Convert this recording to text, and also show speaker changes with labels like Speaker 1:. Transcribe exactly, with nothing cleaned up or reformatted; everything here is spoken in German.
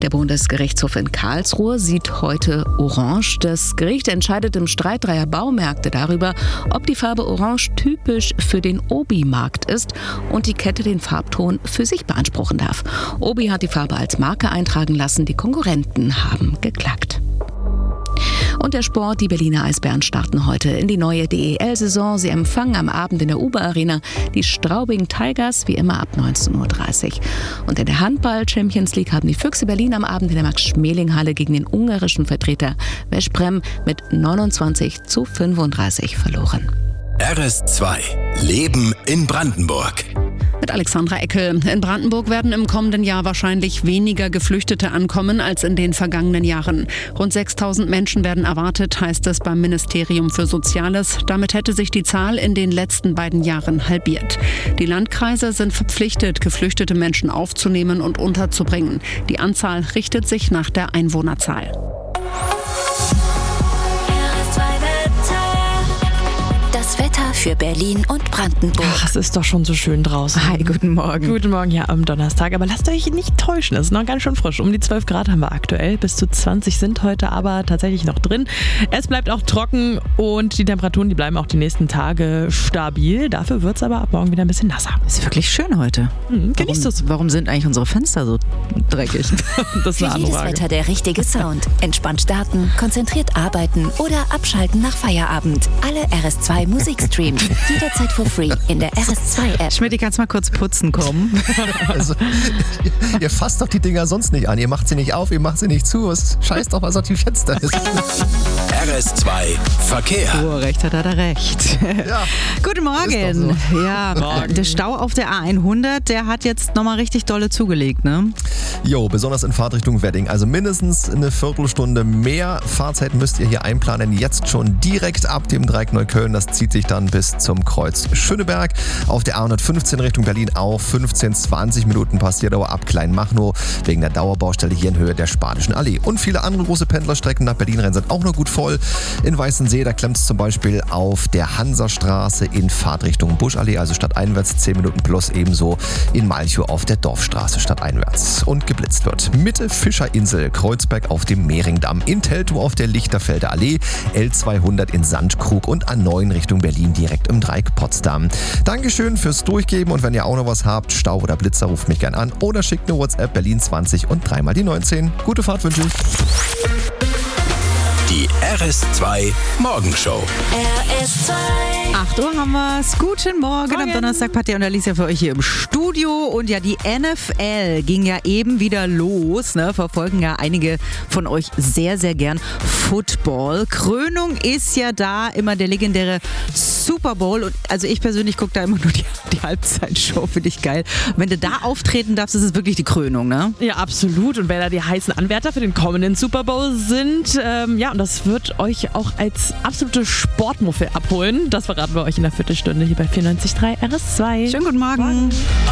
Speaker 1: Der Bundesgerichtshof in Karlsruhe sieht heute orange. Das Gericht entscheidet im Streit dreier Baumärkte darüber, ob die Farbe orange typisch für den Obi-Markt ist und die Kette den Farbton für sich beanspruchen darf. Obi hat die Farbe als Marke eintragen lassen, die Konkurrenten haben geklagt. Und der Sport, die Berliner Eisbären starten heute in die neue D E L-Saison. Sie empfangen am Abend in der Uber-Arena die Straubing Tigers, wie immer ab neunzehn Uhr dreißig. Und in der Handball-Champions League haben die Füchse Berlin am Abend in der Max-Schmeling-Halle gegen den ungarischen Vertreter Veszprém mit neunundzwanzig zu fünfunddreißig verloren.
Speaker 2: R S zwei Leben in Brandenburg.
Speaker 3: Mit Alexandra Eckel. In Brandenburg werden im kommenden Jahr wahrscheinlich weniger Geflüchtete ankommen als in den vergangenen Jahren. Rund sechstausend Menschen werden erwartet, heißt es beim Ministerium für Soziales. Damit hätte sich die Zahl in den letzten beiden Jahren halbiert. Die Landkreise sind verpflichtet, geflüchtete Menschen aufzunehmen und unterzubringen. Die Anzahl richtet sich nach der Einwohnerzahl.
Speaker 4: Das Wetter für Berlin und Brandenburg.
Speaker 5: Ach, es ist doch schon so schön draußen.
Speaker 1: Hi, guten Morgen.
Speaker 5: Guten Morgen, ja, am Donnerstag. Aber lasst euch nicht täuschen, es ist noch ganz schön frisch. Um die zwölf Grad haben wir aktuell. Bis zu zwanzig sind heute aber tatsächlich noch drin. Es bleibt auch trocken und die Temperaturen, die bleiben auch die nächsten Tage stabil. Dafür wird es aber ab morgen wieder ein bisschen nasser.
Speaker 6: Ist wirklich schön heute.
Speaker 5: Mhm, genießt
Speaker 6: warum,
Speaker 5: es.
Speaker 6: warum sind eigentlich unsere Fenster so dreckig?
Speaker 5: Das
Speaker 4: Für
Speaker 5: war eine
Speaker 4: jedes
Speaker 5: Frage.
Speaker 4: Wetter der richtige Sound. Entspannt starten, konzentriert arbeiten oder abschalten nach Feierabend. Alle R S zwei Musikstreams. Jederzeit for free in der R S zwei App.
Speaker 6: Schmidt, kannst mal kurz putzen kommen?
Speaker 7: Also, ihr, ihr fasst doch die Dinger sonst nicht an. Ihr macht sie nicht auf, ihr macht sie nicht zu. Es scheißt doch, was auf die Fenster ist.
Speaker 2: R S zwei Verkehr.
Speaker 6: Oh, recht hat er da recht.
Speaker 7: Ja,
Speaker 6: Guten Morgen.
Speaker 7: ist doch
Speaker 6: Ja,
Speaker 5: Morgen.
Speaker 6: der Stau auf der A hundert, der hat jetzt nochmal richtig dolle zugelegt, ne?
Speaker 7: Jo, besonders in Fahrtrichtung Wedding. Also mindestens eine Viertelstunde mehr Fahrzeit müsst ihr hier einplanen. Jetzt schon direkt ab dem Dreieck Neukölln. Das zieht sich dann bis zum Kreuz Schöneberg. Auf der A hundertfünfzehn Richtung Berlin auch fünfzehn, zwanzig Minuten Passierdauer ab Kleinmachnow wegen der Dauerbaustelle hier in Höhe der Spanischen Allee. Und viele andere große Pendlerstrecken nach Berlin rein sind auch noch gut voll. In Weißensee, da klemmt es zum Beispiel auf der Hansastraße in Fahrtrichtung Buschallee, also stadteinwärts zehn Minuten plus, ebenso in Malchow auf der Dorfstraße stadteinwärts. Und geblitzt wird Mitte Fischerinsel, Kreuzberg auf dem Mehringdamm, in Teltow auf der Lichterfelder Allee, L zweihundert in Sandkrug und A neun Richtung Berlin direkt im Dreieck Potsdam. Dankeschön fürs Durchgeben und wenn ihr auch noch was habt, Stau oder Blitzer, ruft mich gern an oder schickt eine WhatsApp Berlin zwanzig und dreimal die neunzehn. Gute Fahrt wünsche ich.
Speaker 2: Die R S zwei Morgenshow.
Speaker 4: R S zwei.
Speaker 6: acht Uhr haben wir's. Guten Morgen.
Speaker 5: Morgen.
Speaker 6: Am Donnerstag Patja und Alicia für euch hier im Studio. Und ja, die N F L ging ja eben wieder los. Ne? Verfolgen ja einige von euch sehr, sehr gern Football. Krönung ist ja da immer der legendäre Super Bowl. Und also ich persönlich gucke da immer nur die, die Halbzeitshow, finde ich geil. Und wenn du da auftreten darfst, ist es wirklich die Krönung, ne?
Speaker 5: Ja, absolut. Und wer da die heißen Anwärter für den kommenden Super Bowl sind, ähm, ja, und das wird euch auch als absolute Sportmuffel abholen. Das verraten wir euch in der Viertelstunde hier bei vierundneunzig Komma drei R S zwei.
Speaker 6: Schönen guten Morgen.